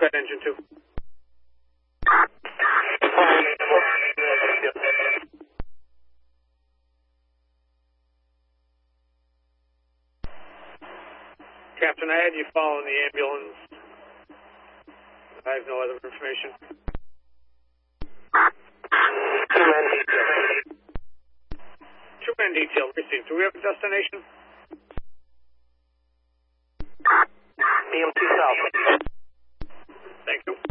that engine too. Captain, I had you following the ambulance. I have no other information. Two-man detail received. Do we have a destination? DMT South. Thank you.